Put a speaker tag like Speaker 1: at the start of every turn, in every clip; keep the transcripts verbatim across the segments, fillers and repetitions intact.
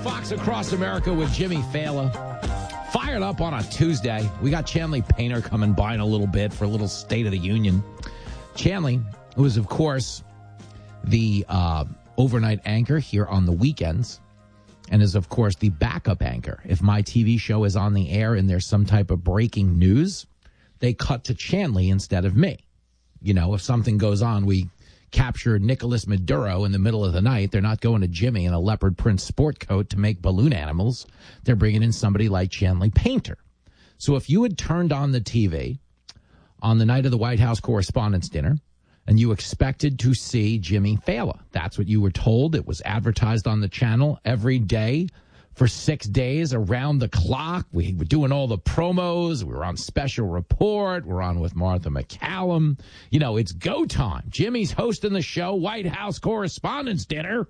Speaker 1: Fox Across America with Jimmy Fallon. Fired up on a Tuesday. We got Chanley Painter coming by in a little bit for a little State of the Union. Chanley, who is, of course, the uh, overnight anchor here on the weekends, and is, of course, the backup anchor. If my T V show is on the air and there's some type of breaking news, they cut to Chanley instead of me. You know, if something goes on, we capture Nicolas Maduro in the middle of the night. They're not going to Jimmy in a leopard print sport coat to make balloon animals. They're bringing in somebody like Chanley Painter. So if you had turned on the T V on the night of the White House Correspondents' Dinner and you expected to see Jimmy Fallon, that's what you were told. It was advertised on the channel every day for six days around the clock. We were doing all the promos. We were on Special Report. We're on with Martha McCallum. You know, it's go time. Jimmy's hosting the show, White House Correspondents' Dinner.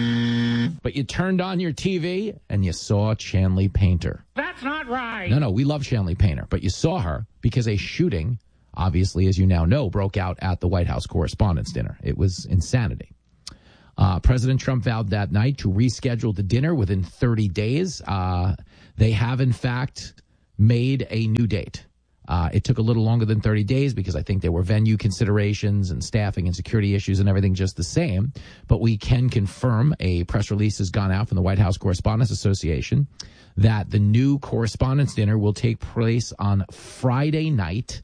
Speaker 1: But you turned on your T V and you saw Chanley Painter.
Speaker 2: That's not right.
Speaker 1: No, no, we love Chanley Painter. But you saw her because a shooting, obviously, as you now know, broke out at the White House Correspondents' Dinner. It was insanity. Uh, President Trump vowed that night to reschedule the dinner within thirty days. Uh, they have, in fact, made a new date. Uh, it took a little longer than thirty days because I think there were venue considerations and staffing and security issues and everything just the same. But we can confirm, a press release has gone out from the White House Correspondents Association, that the new Correspondents' Dinner will take place on Friday night,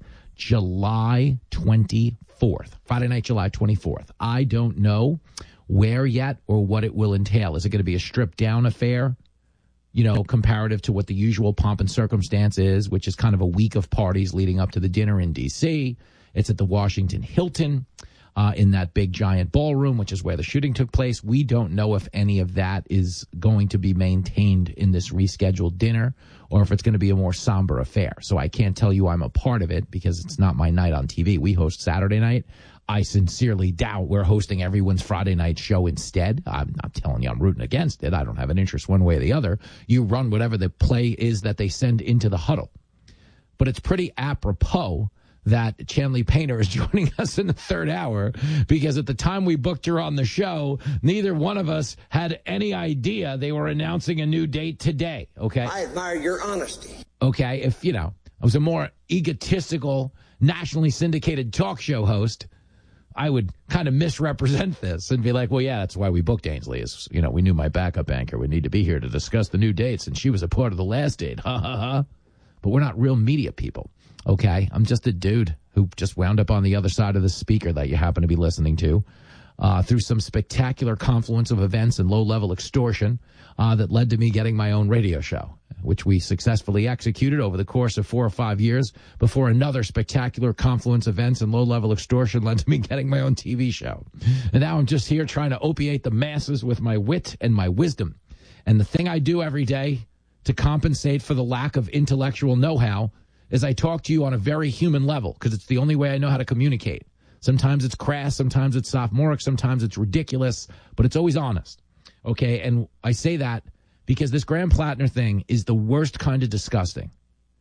Speaker 1: July twenty-fourth. Friday night, July twenty-fourth. I don't know where yet or what it will entail. Is it going to be a stripped-down affair, you know, comparative to what the usual pomp and circumstance is, which is kind of a week of parties leading up to the dinner in D C? It's at the Washington Hilton uh, in that big giant ballroom, which is where the shooting took place. We don't know if any of that is going to be maintained in this rescheduled dinner or if it's going to be a more somber affair. So I can't tell you I'm a part of it because it's not my night on T V. We host Saturday night. I sincerely doubt we're hosting everyone's Friday night show instead. I'm not telling you I'm rooting against it. I don't have an interest one way or the other. You run whatever the play is that they send into the huddle. But it's pretty apropos that Chanley Painter is joining us in the third hour because at the time we booked her on the show, neither one of us had any idea they were announcing a new date today, okay?
Speaker 3: I admire your honesty.
Speaker 1: Okay, if, you know, I was a more egotistical, nationally syndicated talk show host, I would kind of misrepresent this and be like, well, yeah, that's why we booked Ainsley. Is, you know, we knew my backup anchor would need to be here to discuss the new dates, and she was a part of the last date. Ha, ha, ha. But we're not real media people, okay? I'm just a dude who just wound up on the other side of the speaker that you happen to be listening to uh, through some spectacular confluence of events and low-level extortion uh, that led to me getting my own radio show, which we successfully executed over the course of four or five years before another spectacular confluence of events and low-level extortion led to me getting my own T V show. And now I'm just here trying to opiate the masses with my wit and my wisdom. And the thing I do every day to compensate for the lack of intellectual know-how is I talk to you on a very human level because it's the only way I know how to communicate. Sometimes it's crass, sometimes it's sophomoric, sometimes it's ridiculous, but it's always honest. Okay, and I say that because this Graham Plattner thing is the worst kind of disgusting.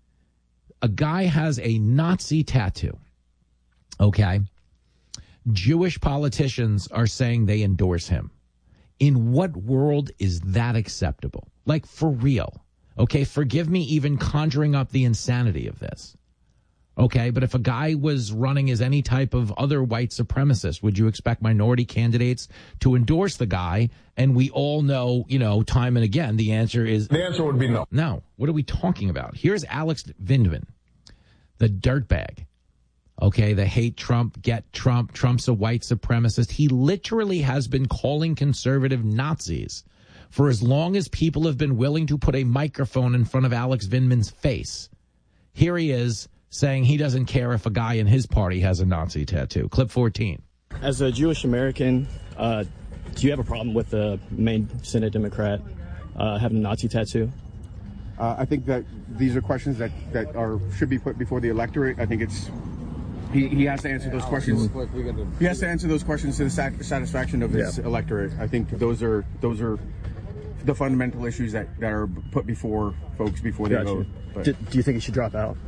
Speaker 1: A guy has a Nazi tattoo, okay? Jewish politicians are saying they endorse him. In what world is that acceptable? Like, for real. Okay, forgive me even conjuring up the insanity of this. Okay, but if a guy was running as any type of other white supremacist, would you expect minority candidates to endorse the guy? And we all know, you know, time and again, the answer is...
Speaker 4: The answer would be no.
Speaker 1: No. What are we talking about? Here's Alex Vindman, the dirtbag. Okay, the hate Trump, get Trump, Trump's a white supremacist. He literally has been calling conservative Nazis for as long as people have been willing to put a microphone in front of Alex Vindman's face. Here he is, saying he doesn't care if a guy in his party has a Nazi tattoo. Clip fourteen.
Speaker 5: As a Jewish American, uh, do you have a problem with the main Senate Democrat uh, having a Nazi tattoo?
Speaker 6: Uh, I think that these are questions that, that are should be put before the electorate. I think it's he, he has to answer those questions. He has to answer those questions to the sat- satisfaction of his yeah. electorate. I think those are those are the fundamental issues that, that are put before folks before they
Speaker 5: Got
Speaker 6: vote.
Speaker 5: But. Do, do you think he should drop out?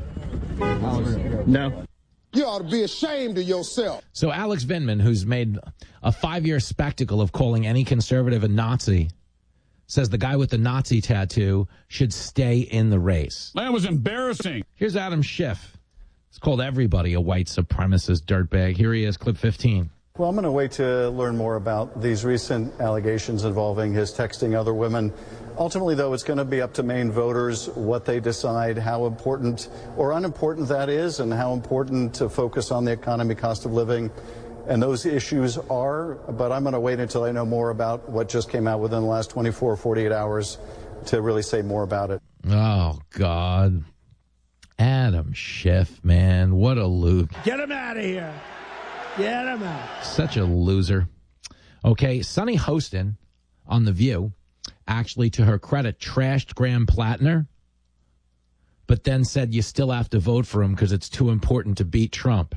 Speaker 5: No.
Speaker 4: You ought to be ashamed of yourself.
Speaker 1: So Alex Vindman, who's made a five-year spectacle of calling any conservative a Nazi, says the guy with the Nazi tattoo should stay in the race.
Speaker 2: That was embarrassing.
Speaker 1: Here's Adam Schiff. It's called Everybody a White Supremacist Dirtbag. Here he is, clip fifteen.
Speaker 3: Well, I'm going to wait to learn more about these recent allegations involving his texting other women. Ultimately, though, it's going to be up to Maine voters what they decide, how important or unimportant that is, and how important to focus on the economy, cost of living, and those issues are. But I'm going to wait until I know more about what just came out within the last twenty-four, forty-eight hours to really say more about it.
Speaker 1: Oh, God. Adam Schiff, man, what a loser.
Speaker 7: Get him out of here. Get him out.
Speaker 1: Such a loser. Okay, Sunny Hostin on The View, actually, to her credit, trashed Graham Plattner, but then said you still have to vote for him because it's too important to beat Trump.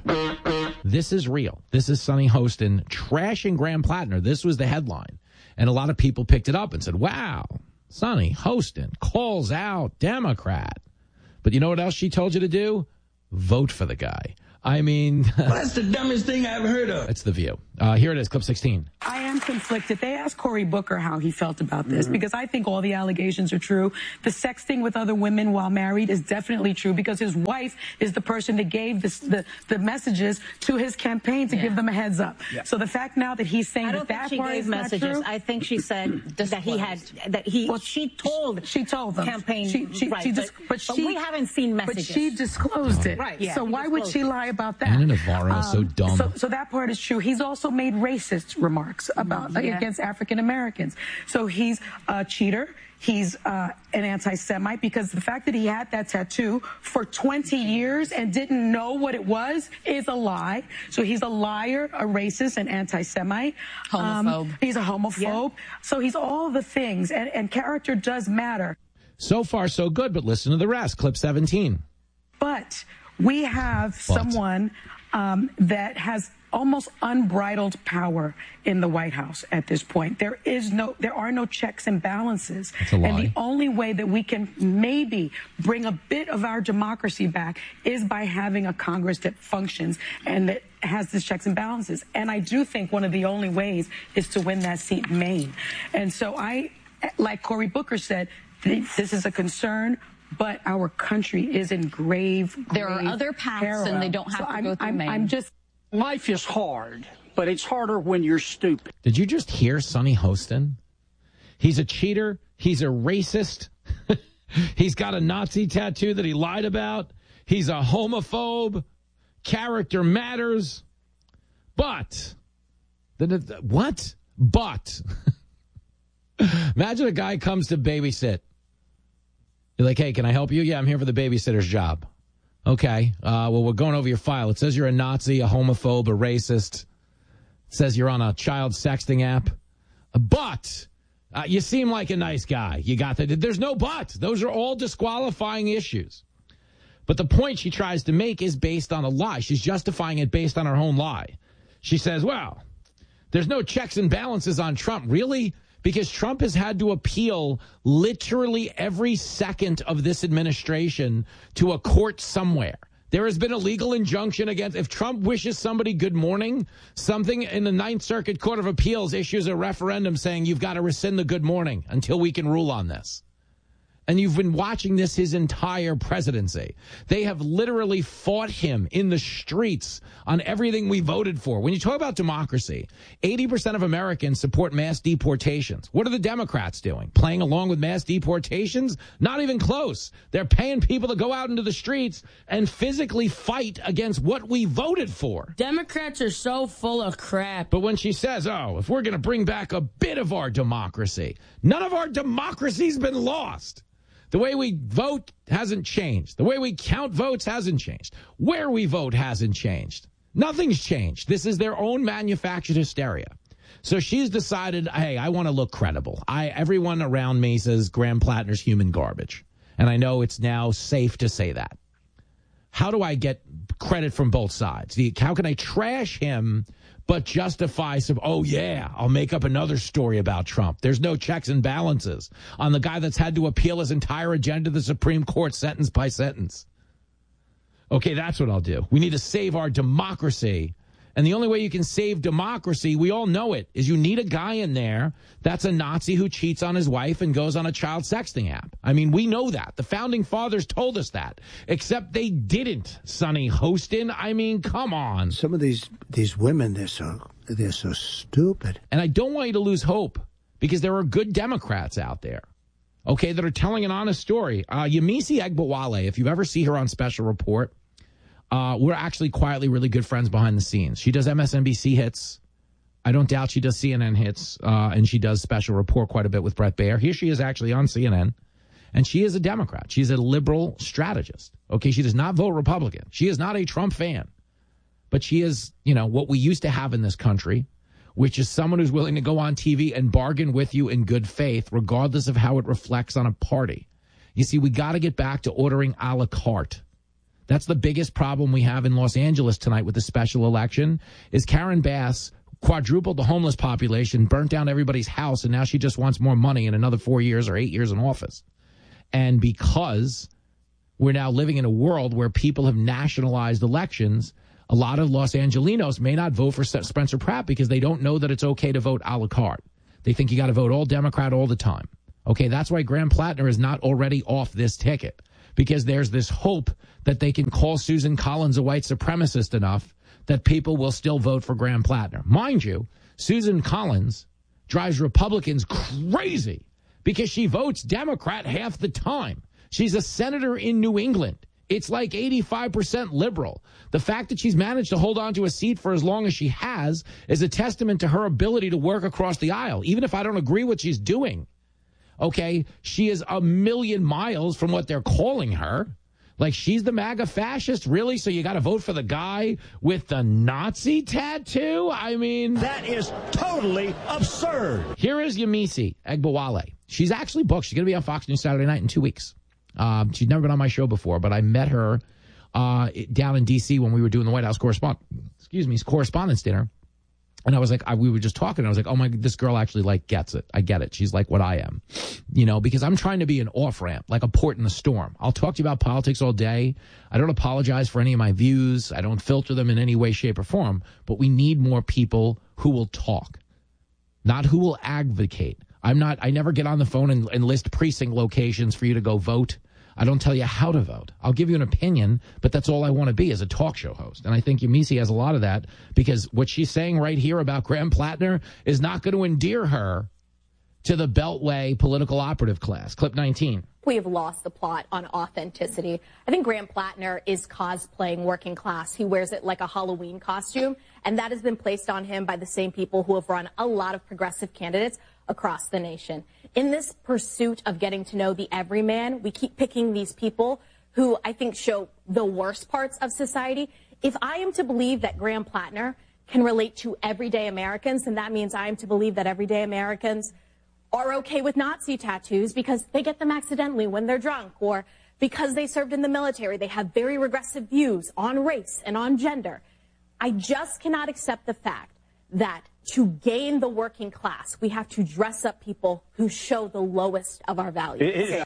Speaker 1: This is real. This is Sunny Hostin trashing Graham Plattner. This was the headline. And a lot of people picked it up and said, wow, Sunny Hostin calls out Democrat. But you know what else she told you to do? Vote for the guy. I mean...
Speaker 8: well, that's the dumbest thing I've heard of.
Speaker 1: It's The View. Uh, here it is, clip sixteen.
Speaker 9: I am conflicted. They asked Cory Booker how he felt about this, mm-hmm. because I think all the allegations are true. The sexting with other women while married is definitely true because his wife is the person that gave this, the, the messages to his campaign to yeah. give them a heads up. Yeah. So the fact now that he's saying
Speaker 10: I
Speaker 9: that
Speaker 10: don't
Speaker 9: that
Speaker 10: think
Speaker 9: part
Speaker 10: she gave
Speaker 9: is
Speaker 10: messages.
Speaker 9: Not true,
Speaker 10: I think she said that he had, that he, well, she told
Speaker 9: she told them.
Speaker 10: campaign,
Speaker 9: she, she,
Speaker 10: right,
Speaker 9: she
Speaker 10: but,
Speaker 9: dis- but,
Speaker 10: but
Speaker 9: she,
Speaker 10: we haven't seen messages.
Speaker 9: But she disclosed
Speaker 1: oh.
Speaker 9: it.
Speaker 10: Right. Yeah,
Speaker 9: so why would she lie about that?
Speaker 1: Anna Navarro is um, so dumb.
Speaker 9: So, so that part is true. He's also made racist remarks about yeah. against African Americans. So he's a cheater. He's uh, an anti-Semite because the fact that he had that tattoo for twenty years and didn't know what it was is a lie. So he's a liar, a racist, an anti-Semite.
Speaker 10: Homophobe.
Speaker 9: Um, he's a homophobe. Yeah. So he's all the things, and, and character does matter.
Speaker 1: So far, so good, but listen to the rest. Clip seventeen.
Speaker 9: But we have
Speaker 1: but.
Speaker 9: someone um, that has almost unbridled power in the White House at this point. There is no, there are no checks and balances.
Speaker 1: That's a lie.
Speaker 9: And the only way that we can maybe bring a bit of our democracy back is by having a Congress that functions and that has these checks and balances. And I do think one of the only ways is to win that seat in Maine. And so I, like Cory Booker said, this is a concern, but our country is in grave, grave
Speaker 10: There are other paths
Speaker 9: peril.
Speaker 10: And they don't have
Speaker 9: so
Speaker 10: to
Speaker 9: I'm,
Speaker 10: go through
Speaker 9: I'm,
Speaker 10: Maine.
Speaker 9: I'm just...
Speaker 7: Life is hard, but it's harder when you're stupid.
Speaker 1: Did you just hear Sunny Hostin? He's a cheater. He's a racist. He's got a Nazi tattoo that he lied about. He's a homophobe. Character matters. But, the, the, what? But, imagine a guy comes to babysit. You're like, hey, can I help you? Yeah, I'm here for the babysitter's job. Okay, uh, well, we're going over your file. It says you're a Nazi, a homophobe, a racist. It says you're on a child sexting app. But uh, you seem like a nice guy. You got that. There's no but. Those are all disqualifying issues. But the point she tries to make is based on a lie. She's justifying it based on her own lie. She says, well, there's no checks and balances on Trump. Really? Because Trump has had to appeal literally every second of this administration to a court somewhere. There has been a legal injunction against, if Trump wishes somebody good morning, something in the Ninth Circuit Court of Appeals issues a referendum saying you've got to rescind the good morning until we can rule on this. And you've been watching this his entire presidency. They have literally fought him in the streets on everything we voted for. When you talk about democracy, eighty percent of Americans support mass deportations. What are the Democrats doing? Playing along with mass deportations? Not even close. They're paying people to go out into the streets and physically fight against what we voted for.
Speaker 11: Democrats are so full of crap.
Speaker 1: But when she says, oh, if we're going to bring back a bit of our democracy, none of our democracy's been lost. The way we vote hasn't changed. The way we count votes hasn't changed. Where we vote hasn't changed. Nothing's changed. This is their own manufactured hysteria. So she's decided, hey, I want to look credible. I everyone around me says Graham Plattner's human garbage. And I know it's now safe to say that. How do I get credit from both sides? How can I trash him but justify some, oh, yeah, I'll make up another story about Trump. There's no checks and balances on the guy that's had to appeal his entire agenda to the Supreme Court sentence by sentence. Okay, that's what I'll do. We need to save our democracy And the only way you can save democracy, we all know it, is you need a guy in there that's a Nazi who cheats on his wife and goes on a child sexting app. I mean, we know that. The founding fathers told us that. Except they didn't, Sonny Hostin. I mean, come on.
Speaker 2: Some of these these women, they're so they're so stupid.
Speaker 1: And I don't want you to lose hope, because there are good Democrats out there, okay, that are telling an honest story. Uh, Yemisi Egbawale, if you ever see her on Special Report, Uh, we're actually quietly really good friends behind the scenes. She does M S N B C hits. I don't doubt she does C N N hits, uh, and she does Special Report quite a bit with Brett Baer. Here she is actually on C N N, and she is a Democrat. She's a liberal strategist. Okay, she does not vote Republican. She is not a Trump fan, but she is, you know, what we used to have in this country, which is someone who's willing to go on T V and bargain with you in good faith, regardless of how it reflects on a party. You see, we got to get back to ordering a la carte. That's the biggest problem we have in Los Angeles tonight with the special election, is Karen Bass quadrupled the homeless population, burnt down everybody's house, and now she just wants more money in another four years or eight years in office. And because we're now living in a world where people have nationalized elections, a lot of Los Angelinos may not vote for Spencer Pratt because they don't know that it's okay to vote a la carte. They think you got to vote all Democrat all the time. Okay, that's why Graham Plattner is not already off this ticket, because there's this hope that they can call Susan Collins a white supremacist enough that people will still vote for Graham Plattner. Mind you, Susan Collins drives Republicans crazy because she votes Democrat half the time. She's a senator in New England. It's like eighty-five percent liberal. The fact that she's managed to hold on to a seat for as long as she has is a testament to her ability to work across the aisle, even if I don't agree with what she's doing. Okay, she is a million miles from what they're calling her. Like, she's the MAGA fascist? Really? So you got to vote for the guy with the Nazi tattoo? I mean...
Speaker 12: That is totally absurd.
Speaker 1: Here is Yemisi Egbawale. She's actually booked. She's going to be on Fox News Saturday night in two weeks. Um, she's never been on my show before, but I met her uh, down in D C when we were doing the White House correspond- excuse me, correspondence dinner. And I was like, I, we were just talking. And I was like, oh my, this girl actually like gets it. I get it. She's like what I am, you know, because I'm trying to be an off ramp, like a port in the storm. I'll talk to you about politics all day. I don't apologize for any of my views. I don't filter them in any way, shape, or form. But we need more people who will talk, not who will advocate. I'm not, I never get on the phone and, and list precinct locations for you to go vote. I don't tell you how to vote. I'll give you an opinion, but that's all I want to be, as a talk show host. And I think Yemisi has a lot of that, because what she's saying right here about Graham Plattner is not going to endear her to the Beltway political operative class. Clip nineteen.
Speaker 13: We have lost the plot on authenticity. I think Graham Plattner is cosplaying working class. He wears it like a Halloween costume, and that has been placed on him by the same people who have run a lot of progressive candidates across the nation. In this pursuit of getting to know the everyman, we keep picking these people who I think show the worst parts of society. If I am to believe that Graham Plattner can relate to everyday Americans, then that means I am to believe that everyday Americans are okay with Nazi tattoos because they get them accidentally when they're drunk, or because they served in the military. They have very regressive views on race and on gender. I just cannot accept the fact that to gain the working class, we have to dress up people who show the lowest of our values. Okay.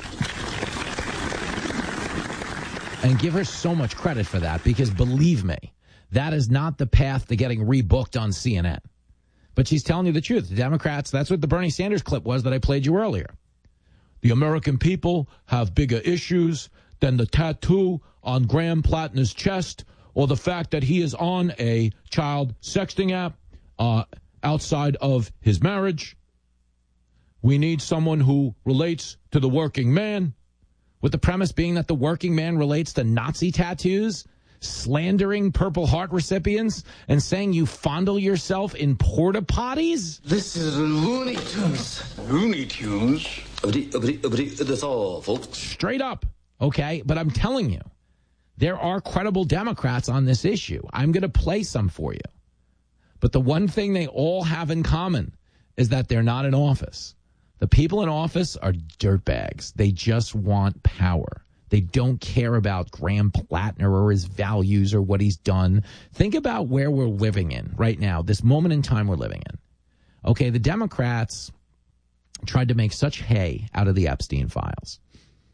Speaker 1: And give her so much credit for that, because believe me, that is not the path to getting rebooked on C N N. But she's telling you the truth. The Democrats, that's what the Bernie Sanders clip was that I played you earlier. The American people have bigger issues than the tattoo on Graham Plattner's chest, or the fact that he is on a child sexting app uh, outside of his marriage. We need someone who relates to the working man, with the premise being that the working man relates to Nazi tattoos, slandering Purple Heart recipients, and saying you fondle yourself in porta potties?
Speaker 8: This is Looney Tunes. Looney Tunes? That's all, folks.
Speaker 1: Straight up, okay? But I'm telling you, there are credible Democrats on this issue. I'm going to play some for you. But the one thing they all have in common is that they're not in office. The people in office are dirtbags. They just want power. They don't care about Graham Plattner or his values or what he's done. Think about where we're living in right now, this moment in time we're living in. Okay, the Democrats tried to make such hay out of the Epstein files.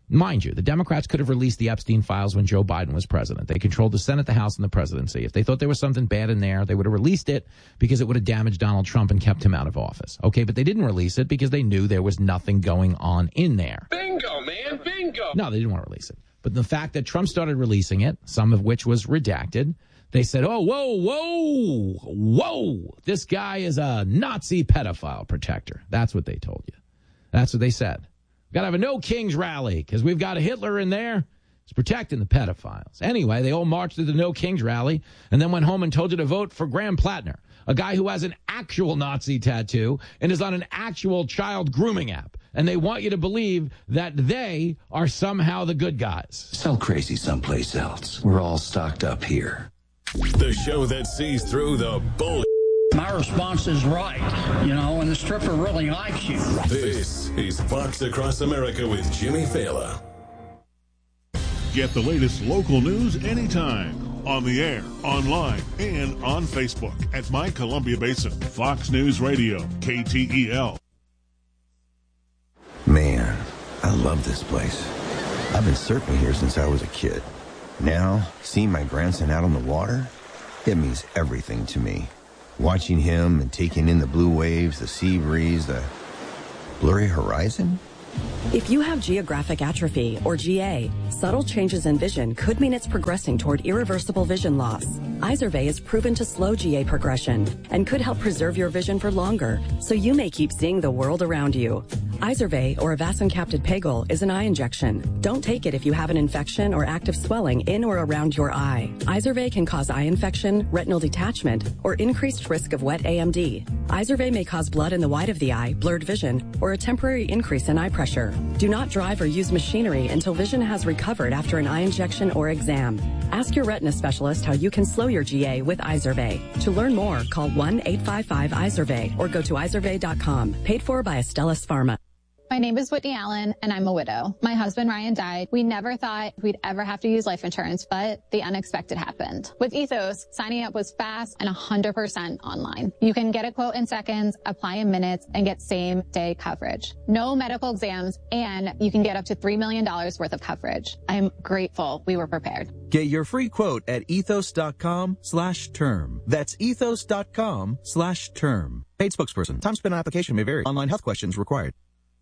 Speaker 1: Mind you, the Democrats could have released the Epstein files when Joe Biden was president. They controlled the Senate, the House, and the presidency. If they thought there was something bad in there, they would have released it because it would have damaged Donald Trump and kept him out of office. Okay, but they didn't release it because they knew there was nothing going on in there.
Speaker 14: Bingo, man, bingo.
Speaker 1: No, they didn't want to release it. But the fact that Trump started releasing it, some of which was redacted, they said, oh, whoa, whoa, whoa, this guy is a Nazi pedophile protector. That's what they told you. That's what they said. We've got to have a no kings rally because we've got a Hitler in there. He's protecting the pedophiles. Anyway, they all marched to the no kings rally and then went home and told you to vote for Graham Plattner, a guy who has an actual Nazi tattoo and is on an actual child grooming app. And they want you to believe that they are somehow the good guys.
Speaker 8: Sell crazy someplace else. We're all stocked up here.
Speaker 15: The show that sees through the bull.
Speaker 7: My response is right, you know, and the stripper really likes you.
Speaker 15: This is Fox Across America with Jimmy Fallon.
Speaker 16: Get the latest local news anytime. On the air, online, and on Facebook at My Columbia Basin. Fox News Radio, K T E L.
Speaker 17: Man, I love this place. I've been surfing here since I was a kid. Now, seeing my grandson out on the water, it means everything to me. Watching him and taking in the blue waves, the sea breeze, the blurry horizon.
Speaker 18: If you have geographic atrophy, or G A, subtle changes in vision could mean it's progressing toward irreversible vision loss. Izervay is proven to slow G A progression and could help preserve your vision for longer, so you may keep seeing the world around you. Izervay, or avacincaptad pegol, is an eye injection. Don't take it if you have an infection or active swelling in or around your eye. Izervay can cause eye infection, retinal detachment, or increased risk of wet A M D. Izervay may cause blood in the white of the eye, blurred vision, or a temporary increase in eye pressure. Do not drive or use machinery until vision has recovered after an eye injection or exam. Ask your retina specialist how you can slow your G A with Izervay. To learn more, call one eight five five Izervay or go to izervay dot com. Paid for by Astellas Pharma.
Speaker 19: My name is Whitney Allen, and I'm a widow. My husband, Ryan, died. We never thought we'd ever have to use life insurance, but the unexpected happened. With Ethos, signing up was fast and one hundred percent online. You can get a quote in seconds, apply in minutes, and get same-day coverage. No medical exams, and you can get up to three million dollars worth of coverage. I'm grateful we were prepared.
Speaker 20: Get your free quote at ethos.com slash term. That's ethos.com slash term. Paid spokesperson. Time spent on application may vary. Online health questions required.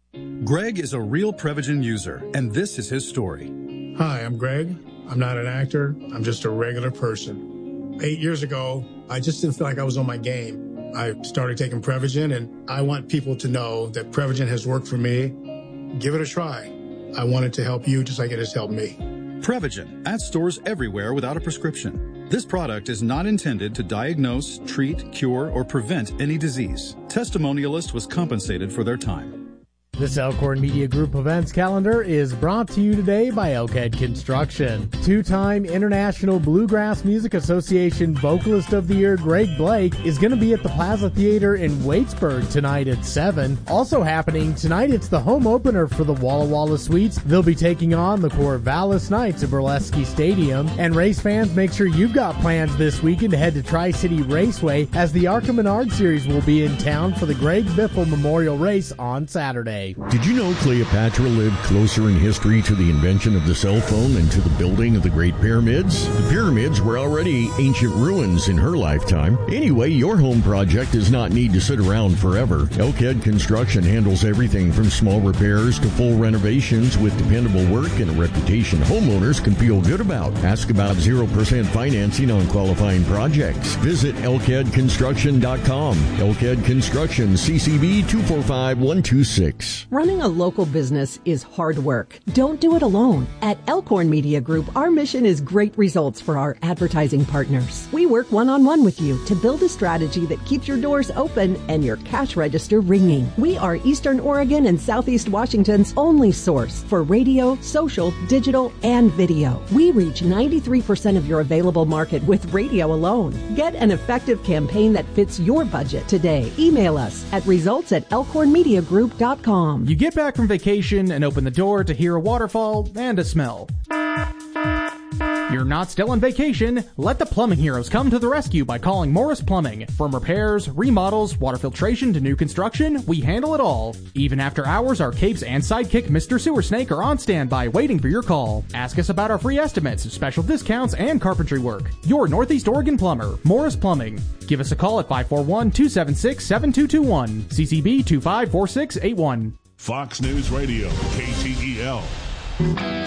Speaker 21: Greg is a real Prevagen user, and this is his story.
Speaker 22: Hi, I'm Greg. I'm not an actor. I'm just a regular person. Eight years ago, I just didn't feel like I was on my game. I started taking Prevagen, and I want people to know that Prevagen has worked for me. Give it a try. I want it to help you just like it has helped me.
Speaker 21: Prevagen, at stores everywhere without a prescription. This product is not intended to diagnose, treat, cure, or prevent any disease. Testimonialist was compensated for their time.
Speaker 23: This Elkhorn Media Group events calendar is brought to you today by Elkhead Construction. Two-time International Bluegrass Music Association Vocalist of the Year Greg Blake is going to be at the Plaza Theater in Waitsburg tonight at seven. Also happening tonight, it's the home opener for the Walla Walla Sweets. They'll be taking on the Corvallis Knights of Burlesque Stadium. And race fans, make sure you've got plans this weekend to head to Tri-City Raceway as the Arca Menard Series will be in town for the Greg Biffle Memorial Race on Saturday.
Speaker 12: Did you know Cleopatra lived closer in history to the invention of the cell phone than to the building of the Great Pyramids? The pyramids were already ancient ruins in her lifetime. Anyway, your home project does not need to sit around forever. Elkhead Construction handles everything from small repairs to full renovations with dependable work and a reputation homeowners can feel good about. Ask about zero percent financing on qualifying projects. Visit elkhead construction dot com. Elkhead Construction, C C B two four five one two six.
Speaker 24: Running a local business is hard work. Don't do it alone. At Elkhorn Media Group, our mission is great results for our advertising partners. We work one-on-one with you to build a strategy that keeps your doors open and your cash register ringing. We are Eastern Oregon and Southeast Washington's only source for radio, social, digital, and video. We reach ninety-three percent of your available market with radio alone. Get an effective campaign that fits your budget today. Email us at results at elkhorn media group dot com.
Speaker 25: You get back from vacation and open the door to hear a waterfall and a smell.
Speaker 3: You're not still on vacation. Let the plumbing heroes come to the rescue by calling Morris Plumbing. From repairs, remodels, water filtration to new construction, we handle it all. Even after hours, our capes and sidekick Mister Sewer Snake are on standby waiting for your call. Ask us about our free estimates, special discounts, and carpentry work. Your Northeast Oregon plumber, Morris Plumbing. Give us a call at five four one, two seven six, seven two two one. C C B two five four six eight one.
Speaker 16: Fox News Radio, K T E L.